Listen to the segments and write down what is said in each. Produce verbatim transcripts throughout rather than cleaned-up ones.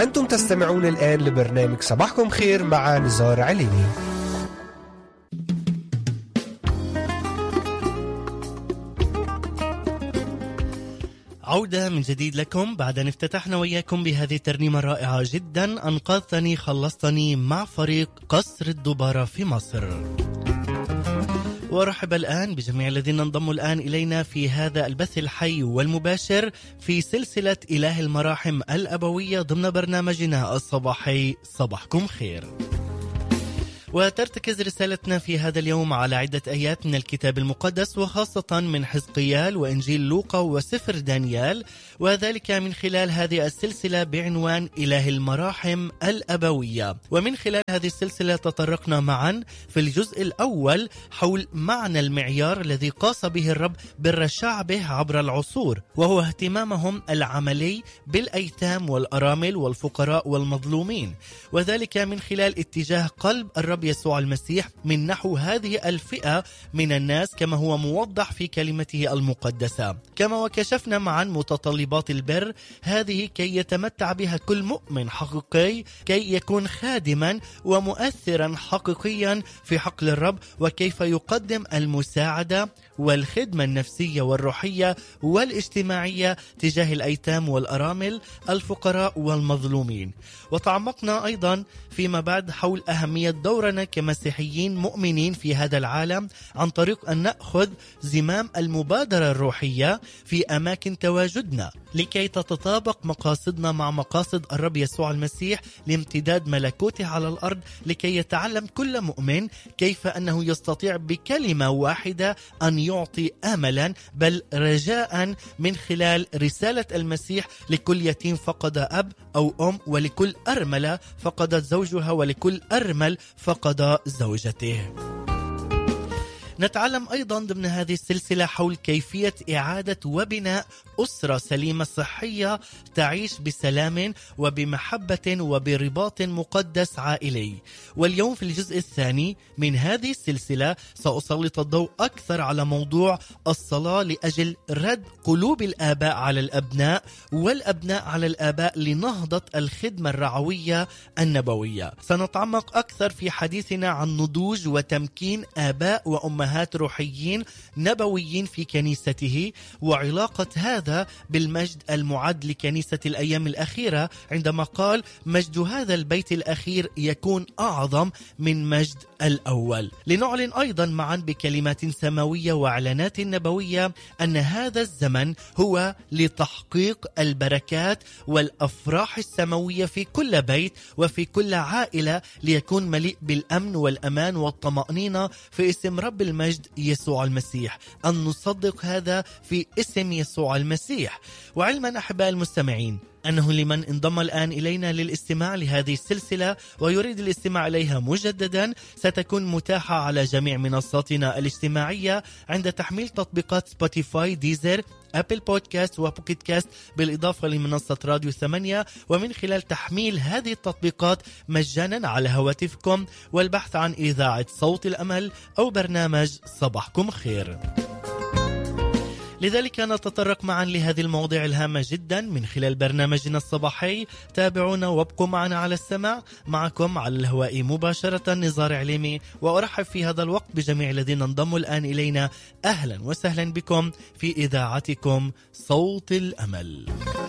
أنتم تستمعون الآن لبرنامج صباحكم خير مع نزار عليني. عودة من جديد لكم بعد أن افتتحنا وياكم بهذه الترنيمة الرائعة جدا، أنقذتني خلصتني مع فريق قصر الدبارة في مصر. وارحب الآن بجميع الذين انضموا الآن إلينا في هذا البث الحي والمباشر في سلسلة إله المراحم الأبوية ضمن برنامجنا الصباحي صباحكم خير. وترتكز رسالتنا في هذا اليوم على عدة آيات من الكتاب المقدس، وخاصة من حزقيال وإنجيل لوقا وسفر دانيال، وذلك من خلال هذه السلسلة بعنوان إله المراحم الأبوية. ومن خلال هذه السلسلة تطرقنا معا في الجزء الأول حول معنى المعيار الذي قاس به الرب بر شعبه عبر العصور، وهو اهتمامهم العملي بالأيتام والأرامل والفقراء والمظلومين، وذلك من خلال اتجاه قلب الرب يسوع المسيح من نحو هذه الفئة من الناس كما هو موضح في كلمته المقدسة. كما وكشفنا معا متطلبات البر هذه كي يتمتع بها كل مؤمن حقيقي، كي يكون خادما ومؤثرا حقيقيا في حقل الرب، وكيف يقدم المساعدة والخدمة النفسية والروحية والاجتماعية تجاه الأيتام والأرامل الفقراء والمظلومين. وتعمقنا أيضا فيما بعد حول أهمية دورنا كمسيحيين مؤمنين في هذا العالم عن طريق أن نأخذ زمام المبادرة الروحية في أماكن تواجدنا، لكي تتطابق مقاصدنا مع مقاصد الرب يسوع المسيح لامتداد ملكوته على الأرض، لكي يتعلم كل مؤمن كيف أنه يستطيع بكلمة واحدة أن يعطي أملا بل رجاء من خلال رسالة المسيح لكل يتيم فقد أب أو أم، ولكل أرملة فقدت زوجها، ولكل أرمل فقد زوجته. نتعلم أيضا ضمن هذه السلسلة حول كيفية إعادة وبناء أسرة سليمة صحية تعيش بسلام وبمحبة وبرباط مقدس عائلي. واليوم في الجزء الثاني من هذه السلسلة سأسلط الضوء أكثر على موضوع الصلاة لأجل رد قلوب الآباء على الأبناء والأبناء على الآباء لنهضة الخدمة الرعوية النبوية. سنتعمق أكثر في حديثنا عن نضوج وتمكين آباء وأمهات أمهات روحيين نبويين في كنيسته، وعلاقة هذا بالمجد المعد لكنيسة الأيام الأخيرة عندما قال مجد هذا البيت الأخير يكون أعظم من مجد الأول. لنعلن أيضا معا بكلمات سماوية وإعلانات نبوية أن هذا الزمن هو لتحقيق البركات والأفراح السماوية في كل بيت وفي كل عائلة، ليكون مليء بالأمن والأمان والطمأنينة في اسم رب المجد يسوع المسيح. أن نصدق هذا في اسم يسوع المسيح. وعلما أحباء المستمعين أنه لمن انضم الآن إلينا للاستماع لهذه السلسلة ويريد الاستماع إليها مجددا، ستكون متاحة على جميع منصاتنا الاجتماعية عند تحميل تطبيقات سبوتيفاي، ديزر، أبل بودكاست وبوكيت كاست، بالإضافة لمنصة راديو ثمانية، ومن خلال تحميل هذه التطبيقات مجانا على هواتفكم والبحث عن إذاعة صوت الأمل أو برنامج صباحكم خير. لذلك نتطرق معا لهذه المواضيع الهامة جدا من خلال برنامجنا الصباحي. تابعونا وابقوا معنا على السماع. معكم على الهواء مباشرة نزار عليمي، وأرحب في هذا الوقت بجميع الذين انضموا الآن إلينا. أهلا وسهلا بكم في إذاعتكم صوت الأمل.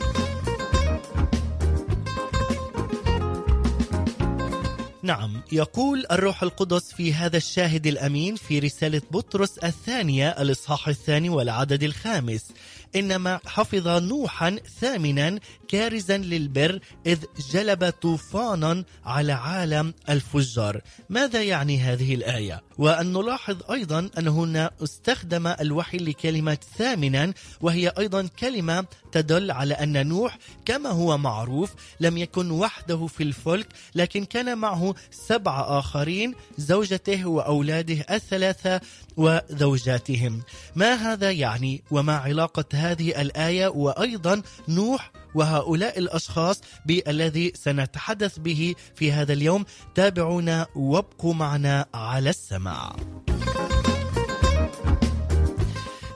نعم، يقول الروح القدس في هذا الشاهد الأمين في رسالة بطرس الثانية الإصحاح الثاني والعدد الخامس: إنما حفظ نوحا ثامنا كارزا للبر إذ جلب طوفانا على عالم الفجار. ماذا يعني هذه الآية؟ وأن نلاحظ أيضا أن هنا استخدم الوحي لكلمة ثامنا، وهي أيضا كلمة تدل على أن نوح كما هو معروف لم يكن وحده في الفلك، لكن كان معه سبع آخرين، زوجته وأولاده الثلاثة وزوجاتهم. ما هذا يعني؟ وما علاقة هذه الآية وأيضا نوح وهؤلاء الأشخاص بالذي سنتحدث به في هذا اليوم؟ تابعونا وابقوا معنا على السماع.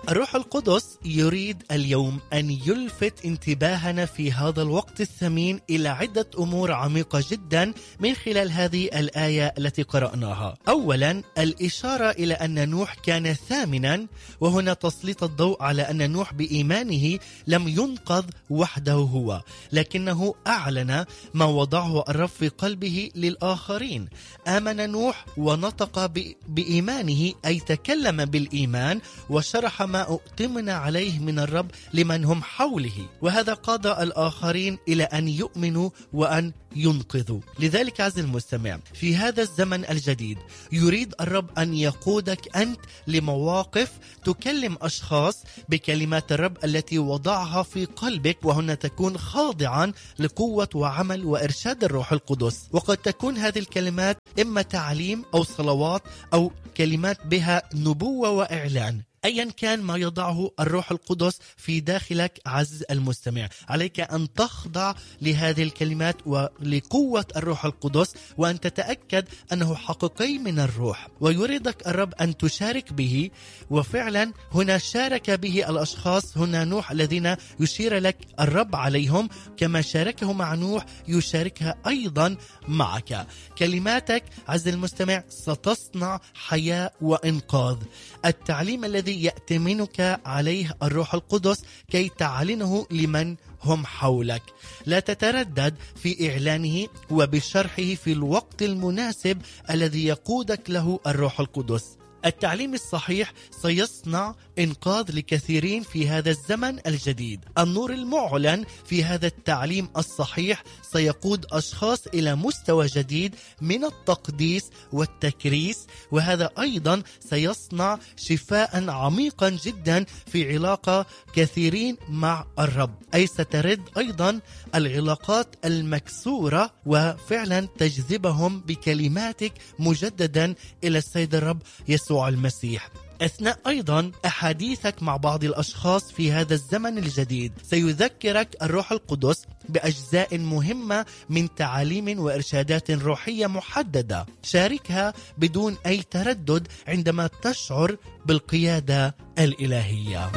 الروح القدس يريد اليوم أن يلفت انتباهنا في هذا الوقت الثمين إلى عدة أمور عميقة جدا من خلال هذه الآية التي قرأناها. أولا، الإشارة إلى أن نوح كان ثامنا، وهنا تسليط الضوء على أن نوح بإيمانه لم ينقذ وحده هو، لكنه أعلن ما وضعه الرب في قلبه للآخرين. آمن نوح ونطق بإيمانه، أي تكلم بالإيمان وشرح ما أؤتمن عليه من الرب لمن هم حوله، وهذا قاد الآخرين إلى أن يؤمنوا وأن ينقذوا. لذلك عز المستمع، في هذا الزمن الجديد يريد الرب أن يقودك أنت لمواقف تكلم أشخاص بكلمات الرب التي وضعها في قلبك، وهنا تكون خاضعا لقوة وعمل وإرشاد الروح القدس. وقد تكون هذه الكلمات إما تعليم أو صلوات أو كلمات بها نبوة وإعلان. أيا كان ما يضعه الروح القدس في داخلك عز المستمع، عليك أن تخضع لهذه الكلمات ولقوة الروح القدس، وأن تتأكد أنه حقيقي من الروح، ويريدك الرب أن تشارك به. وفعلا هنا شارك به الأشخاص، هنا نوح الذين يشير لك الرب عليهم، كما شاركه مع نوح يشاركها أيضا معك. كلماتك عز المستمع ستصنع حياة وإنقاذ. التعليم الذي يأتمنك عليه الروح القدس كي تعلنه لمن هم حولك، لا تتردد في إعلانه وبشرحه في الوقت المناسب الذي يقودك له الروح القدس. التعليم الصحيح سيصنع إنقاذ لكثيرين في هذا الزمن الجديد. النور المعلن في هذا التعليم الصحيح سيقود أشخاص إلى مستوى جديد من التقديس والتكريس، وهذا أيضا سيصنع شفاء عميقا جدا في علاقة كثيرين مع الرب، أي سترد أيضا العلاقات المكسورة وفعلا تجذبهم بكلماتك مجددا إلى السيد الرب يسوع المسيح. أثناء أيضا أحاديثك مع بعض الأشخاص في هذا الزمن الجديد سيذكرك الروح القدس بأجزاء مهمة من تعاليم وإرشادات روحية محددة. شاركها بدون أي تردد عندما تشعر بالقيادة الإلهية.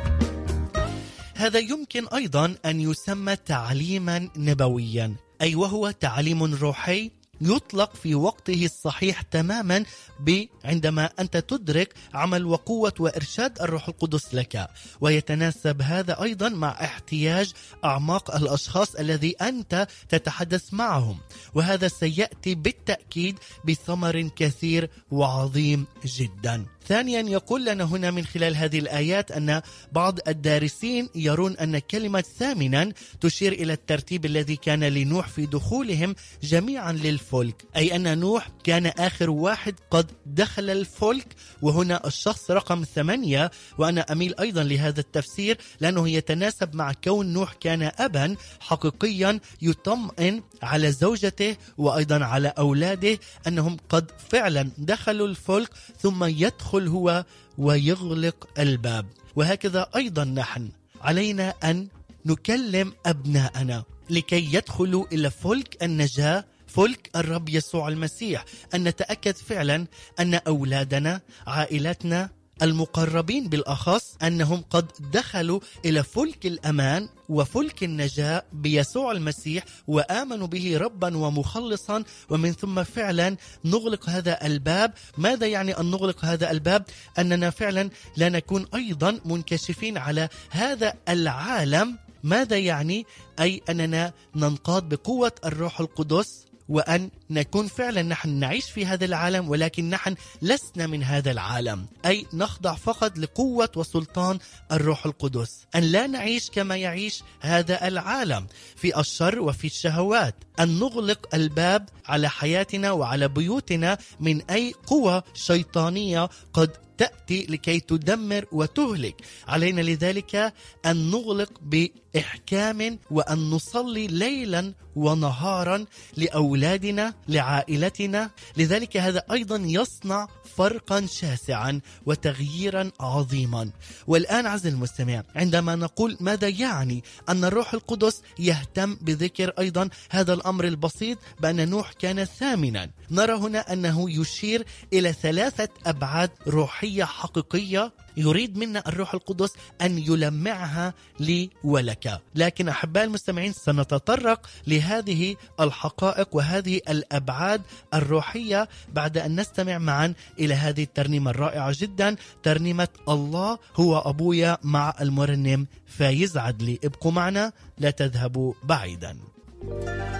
هذا يمكن أيضا أن يسمى تعليما نبويا، أي وهو تعليم روحي يطلق في وقته الصحيح تماما عندما أنت تدرك عمل وقوة وإرشاد الروح القدس لك، ويتناسب هذا أيضا مع احتياج أعماق الأشخاص الذي أنت تتحدث معهم، وهذا سيأتي بالتأكيد بثمر كثير وعظيم جدا. ثانيا، يقول لنا هنا من خلال هذه الآيات أن بعض الدارسين يرون أن كلمة ثامنا تشير إلى الترتيب الذي كان لنوح في دخولهم جميعا للفلك، أي أن نوح كان آخر واحد قد دخل الفلك، وهنا الشخص رقم ثمانية. وأنا أميل أيضا لهذا التفسير لأنه يتناسب مع كون نوح كان أبا حقيقيا يطمئن على زوجته وأيضا على أولاده أنهم قد فعلا دخلوا الفلك، ثم يدخل هو ويغلق الباب. وهكذا أيضا نحن علينا أن نكلم أبناءنا لكي يدخلوا إلى فلك النجاة، فلك الرب يسوع المسيح، أن نتأكد فعلا أن أولادنا، عائلتنا، المقربين بالأخص، أنهم قد دخلوا إلى فلك الأمان وفلك النجاة بيسوع المسيح وآمنوا به ربا ومخلصا، ومن ثم فعلا نغلق هذا الباب. ماذا يعني أن نغلق هذا الباب؟ أننا فعلا لا نكون أيضا منكشفين على هذا العالم. ماذا يعني؟ أي أننا ننقاد بقوة الروح القدس، وأن نكون فعلا نحن نعيش في هذا العالم ولكن نحن لسنا من هذا العالم، أي نخضع فقط لقوة وسلطان الروح القدس. أن لا نعيش كما يعيش هذا العالم في الشر وفي الشهوات. أن نغلق الباب على حياتنا وعلى بيوتنا من أي قوة شيطانية قد تأتي لكي تدمر وتهلك. علينا لذلك أن نغلق بإحكام وأن نصلي ليلا ونهارا لأولادنا، لعائلتنا. لذلك هذا أيضا يصنع فرقا شاسعا وتغييرا عظيما. والآن عز المستمع، عندما نقول ماذا يعني أن الروح القدس يهتم بذكر أيضا هذا الأمر البسيط بأن نوح كان ثامنا، نرى هنا أنه يشير إلى ثلاثة أبعاد روحية روحية حقيقية يريد منا الروح القدس أن يلمعها لي ولك. لكن أحبائي المستمعين سنتطرق لهذه الحقائق وهذه الأبعاد الروحية بعد أن نستمع معا إلى هذه الترنيمة الرائعة جدا، ترنيمة الله هو أبويا مع المرنم فايز عدلي. ابقوا معنا لا تذهبوا بعيدا.